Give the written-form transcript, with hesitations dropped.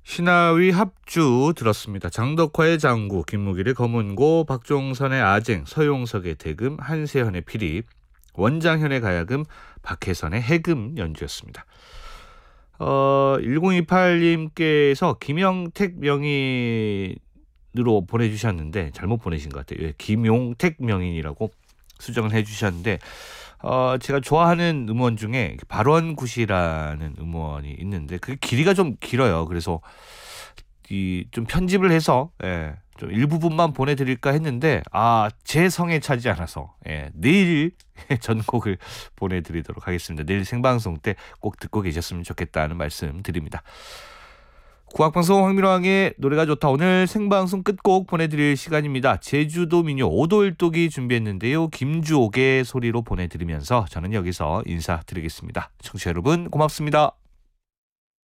신하위 합주 들었습니다. 장덕화의 장구, 김무길의 검은고, 박종선의 아쟁, 서용석의 대금, 한세현의 피리, 원장현의 가야금, 박혜선의 해금 연주였습니다. 1028님께서 김영택 명인으로 보내주셨는데 잘못 보내신 것 같아요. 예, 김용택 명인이라고 수정을 해주셨는데 제가 좋아하는 음원 중에 발원굿이라는 음원이 있는데 그 길이가 좀 길어요. 그래서 좀 편집을 해서 좀 일부분만 보내드릴까 했는데 제 성에 차지 않아서 내일 전곡을 보내드리도록 하겠습니다. 내일 생방송 때 꼭 듣고 계셨으면 좋겠다는 말씀 드립니다. 국악방송 황민호왕의 노래가 좋다. 오늘 생방송 끝곡 보내드릴 시간입니다. 제주도 민요 오돌독이 준비했는데요. 김주옥의 소리로 보내드리면서 저는 여기서 인사드리겠습니다. 청취자 여러분 고맙습니다.